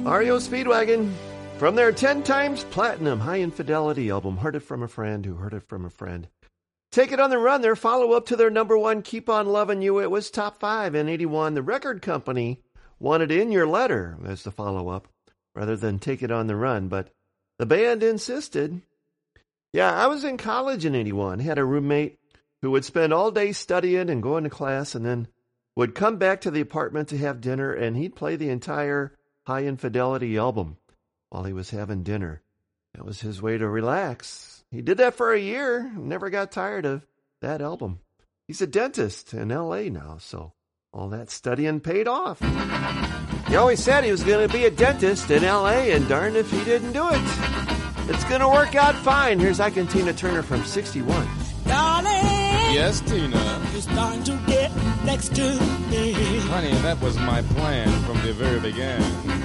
REO Speedwagon. From their 10 times platinum High Infidelity album, Heard It From a Friend Who Heard It From a Friend. Take It on the Run, their follow-up to their number one, Keep On Loving You. It was top 5 in 81. The record company wanted In Your Letter as the follow-up rather than Take It on the Run, but the band insisted. Yeah, I was in college in 81. Had a roommate who would spend all day studying and going to class and then would come back to the apartment to have dinner, and he'd play the entire High Infidelity album while he was having dinner. That was his way to relax. He did that for a year, never got tired of that album. He's a dentist in L.A. now, so all that studying paid off. He always said he was going to be a dentist in L.A., and darned if he didn't do it. It's going to work out fine. Here's Ike and Tina Turner from 61. Darling, yes, Tina. you're starting to get next to me. Honey, that was my plan from the very beginning.